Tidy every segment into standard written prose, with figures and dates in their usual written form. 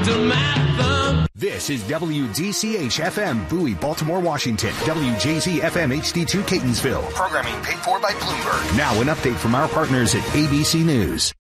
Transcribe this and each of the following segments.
This is WDCH-FM, Bowie, Baltimore, Washington. WJZ-FM, HD2, Catonsville. Programming paid for by Bloomberg. Now an update from our partners at ABC News.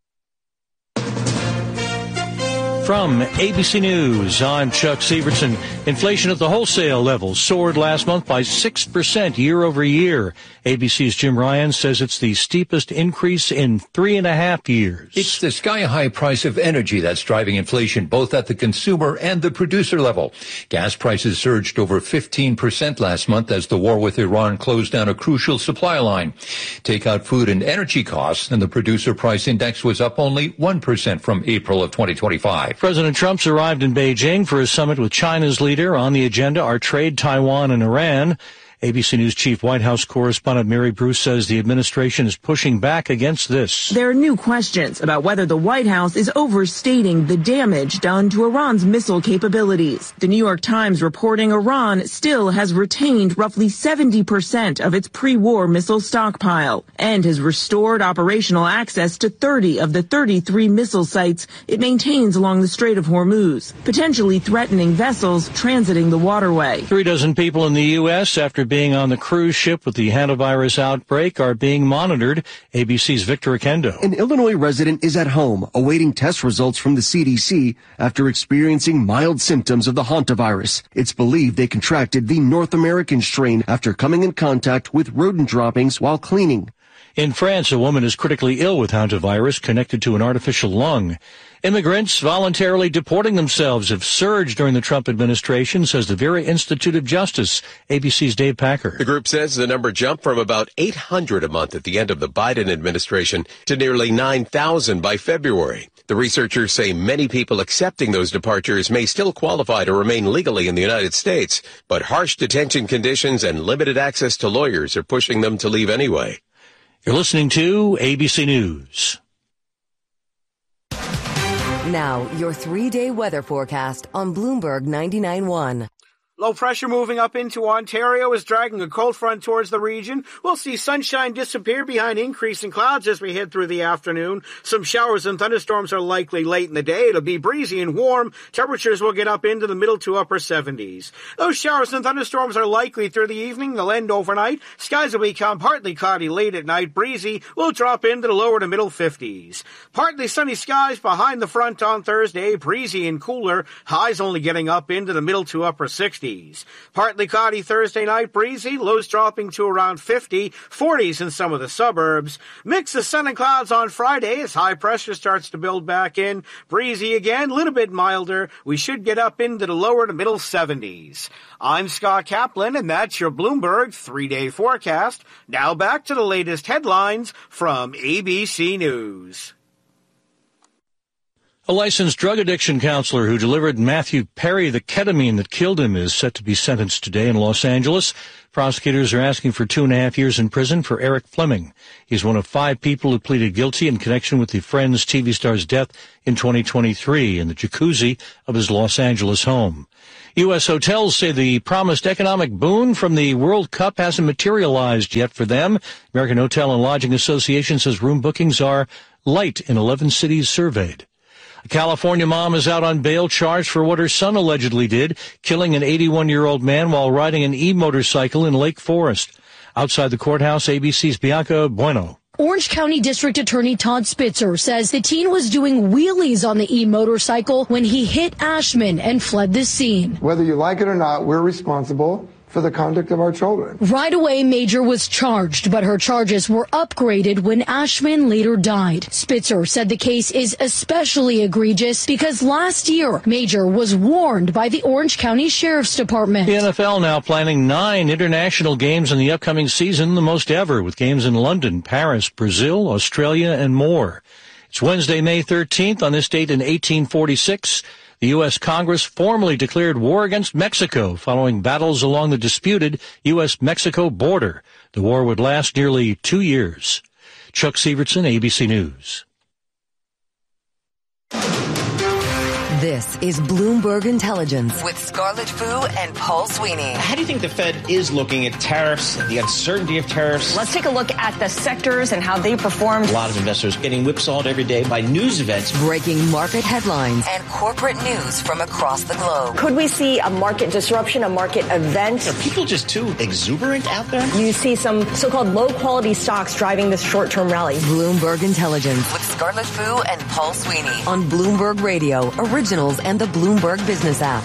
From ABC News, I'm Chuck Severson. Inflation at the wholesale level soared last month by 6% year over year. ABC's Jim Ryan says it's the steepest increase in 3.5 years. It's the sky-high price of energy that's driving inflation both at the consumer and the producer level. Gas prices surged over 15% last month as the war with Iran closed down a crucial supply line. Take out food and energy costs, and the producer price index was up only 1% from April of 2025. President Trump's arrived in Beijing for a summit with China's leader. On the agenda are trade, Taiwan, and Iran. ABC News Chief White House correspondent Mary Bruce says the administration is pushing back against this. There are new questions about whether the White House is overstating the damage done to Iran's missile capabilities. The New York Times reporting Iran still has retained roughly 70% of its pre-war missile stockpile and has restored operational access to 30 of the 33 missile sites it maintains along the Strait of Hormuz, potentially threatening vessels transiting the waterway. 36 people in the U.S. after being on the cruise ship with the hantavirus outbreak are being monitored. ABC's Victor Akendo. An Illinois resident is at home awaiting test results from the CDC after experiencing mild symptoms of the hantavirus. It's believed they contracted the North American strain after coming in contact with rodent droppings while cleaning. In France, a woman is critically ill with hantavirus connected to an artificial lung. Immigrants voluntarily deporting themselves have surged during the Trump administration, says the Vera Institute of Justice. ABC's Dave Packer. The group says the number jumped from about 800 a month at the end of the Biden administration to nearly 9,000 by February. The researchers say many people accepting those departures may still qualify to remain legally in the United States, but harsh detention conditions and limited access to lawyers are pushing them to leave anyway. You're listening to ABC News. Now, your 3-day weather forecast on Bloomberg 99.1. Low pressure moving up into Ontario is dragging a cold front towards the region. We'll see sunshine disappear behind increasing clouds as we head through the afternoon. Some showers and thunderstorms are likely late in the day. It'll be breezy and warm. Temperatures will get up into the middle to upper 70s. Those showers and thunderstorms are likely through the evening. They'll end overnight. Skies will become partly cloudy late at night. Breezy will drop into the lower to middle 50s. Partly sunny skies behind the front on Thursday. Breezy and cooler. Highs only getting up into the middle to upper 60s. Partly cloudy Thursday night, breezy, lows dropping to around 50, 40s in some of the suburbs. Mix of sun and clouds on Friday as high pressure starts to build back in. Breezy again, a little bit milder. We should get up into the lower to middle 70s. I'm Scott Kaplan, and that's your Bloomberg 3-day forecast. Now back to the latest headlines from ABC News. A licensed drug addiction counselor who delivered Matthew Perry the ketamine that killed him is set to be sentenced today in Los Angeles. Prosecutors are asking for 2.5 years in prison for Eric Fleming. He's one of 5 people who pleaded guilty in connection with the Friends TV star's death in 2023 in the jacuzzi of his Los Angeles home. U.S. hotels say the promised economic boon from the World Cup hasn't materialized yet for them. American Hotel and Lodging Association says room bookings are light in 11 cities surveyed. A California mom is out on bail charged for what her son allegedly did, killing an 81-year-old man while riding an e-motorcycle in Lake Forest. Outside the courthouse, ABC's Bianca Bueno. Orange County District Attorney Todd Spitzer says the teen was doing wheelies on the e-motorcycle when he hit Ashman and fled the scene. Whether you like it or not, we're responsible for the conduct of our children. Right away, Major was charged, but her charges were upgraded when Ashman later died. Spitzer said the case is especially egregious because last year, Major was warned by the Orange County Sheriff's Department. The NFL now planning 9 international games in the upcoming season, the most ever, with games in London, Paris, Brazil, Australia, and more. It's Wednesday, May 13th. On this date in 1846, the U.S. Congress formally declared war against Mexico following battles along the disputed U.S.-Mexico border. The war would last nearly 2 years. Chuck Severson, ABC News. This is Bloomberg Intelligence with Scarlett Fu and Paul Sweeney. How do you think the Fed is looking at tariffs, the uncertainty of tariffs? Let's take a look at the sectors and how they performed. A lot of investors getting whipsawed every day by news events. Breaking market headlines and corporate news from across the globe. Could we see a market disruption, a market event? Are people just too exuberant out there? You see some so-called low-quality stocks driving this short-term rally. Bloomberg Intelligence with Scarlett Fu and Paul Sweeney on Bloomberg Radio, Originals, and the Bloomberg Business app.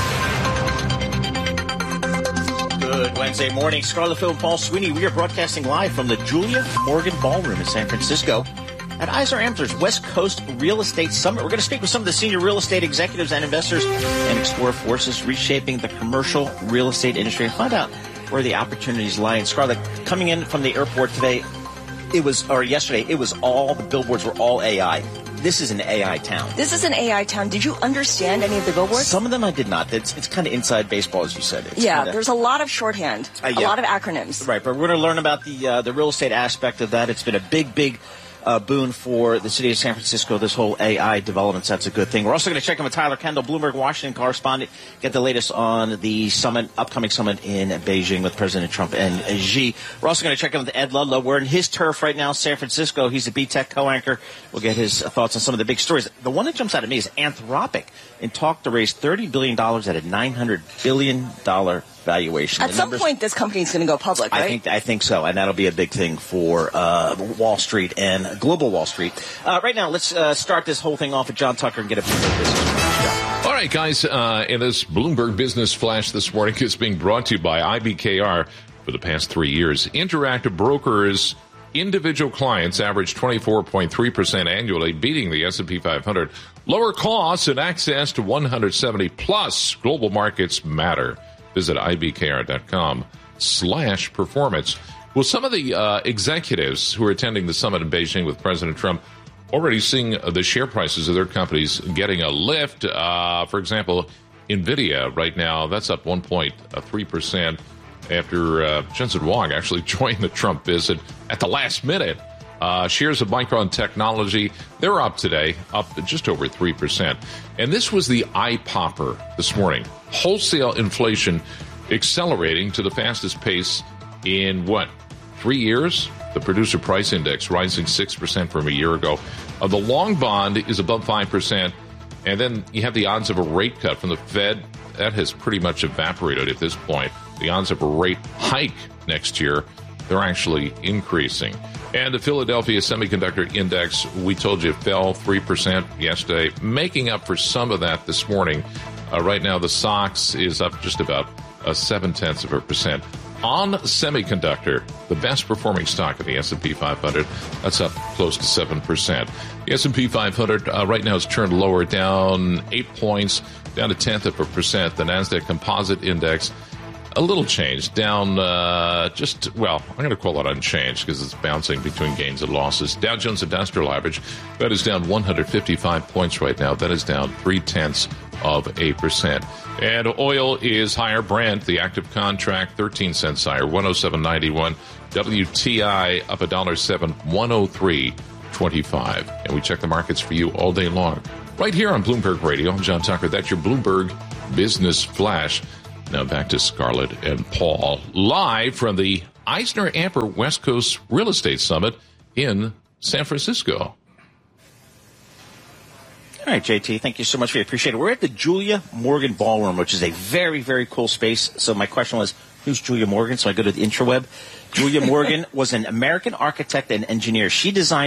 Good Wednesday morning. Scarlett Fu and Paul Sweeney. We are broadcasting live from the Julia Morgan Ballroom in San Francisco at Eisner Amper's West Coast Real Estate Summit. We're going to speak with some of the senior real estate executives and investors and explore forces reshaping the commercial real estate industry and find out where the opportunities lie. And Scarlett, coming in from the airport today, yesterday, it was all, the billboards were all AI. This is an AI town. This is an AI town. Did you understand any of the billboards? Some of them I did not. It's kind of inside baseball, as you said. There's a lot of shorthand, a lot of acronyms. Right, but we're going to learn about the real estate aspect of that. It's been a big boon for the city of San Francisco, this whole AI development. So that's a good thing. We're also going to check in with Tyler Kendall, Bloomberg Washington correspondent, get the latest on the upcoming summit in Beijing with President Trump and Xi. We're also going to check in with Ed Ludlow. We're in his turf right now, San Francisco. He's a BTech co-anchor. We'll get his thoughts on some of the big stories. The one that jumps out at me is Anthropic in talk to raise $30 billion at a $900 billion valuation. At some point, this company is going to go public, right? I think so, and that'll be a big thing for Wall Street and global Wall Street. Right now, let's start this whole thing off with John Tucker and get a Bloomberg Business Flash. All right, guys, in this Bloomberg Business Flash this morning is being brought to you by IBKR for the past 3 years. Interactive Brokers individual clients average 24.3% annually, beating the S&P 500. Lower costs and access to 170 plus global markets matter. Visit ibkr.com/performance. Well, some of the executives who are attending the summit in Beijing with President Trump already seeing the share prices of their companies getting a lift. For example, NVIDIA right now, that's up 1.3% after Jensen Huang actually joined the Trump visit at the last minute. Shares of Micron Technology, they're up today, up just over 3%. And this was the eye popper this morning. Wholesale inflation accelerating to the fastest pace in 3 years? The Producer Price Index rising 6% from a year ago. The long bond is above 5%. And then you have the odds of a rate cut from the Fed. That has pretty much evaporated at this point. The odds of a rate hike next year, they're actually increasing. And the Philadelphia Semiconductor Index, we told you, fell 3% yesterday, making up for some of that this morning. Right now, the SOX is up just about 0.7%. On semiconductor, the best performing stock in the S&P 500, that's up close to 7%. The S&P 500 right now is turned lower, down 8 points, down to 0.1%. The NASDAQ Composite Index, a little change, down I'm going to call it unchanged because it's bouncing between gains and losses. Dow Jones Industrial Average, that is down 155 points right now. That is down 0.3%. And oil is higher. Brent, the active contract, 13 cents higher, 107.91. WTI up $1.07, 103.25. And we check the markets for you all day long. Right here on Bloomberg Radio, I'm John Tucker. That's your Bloomberg Business Flash. Now back to Scarlett and Paul, live from the Eisner Amper West Coast Real Estate Summit in San Francisco. All right, JT, thank you so much. We appreciate it. We're at the Julia Morgan Ballroom, which is a very, very cool space. So my question was, who's Julia Morgan? So I go to the intraweb. Julia Morgan was an American architect and engineer. She designed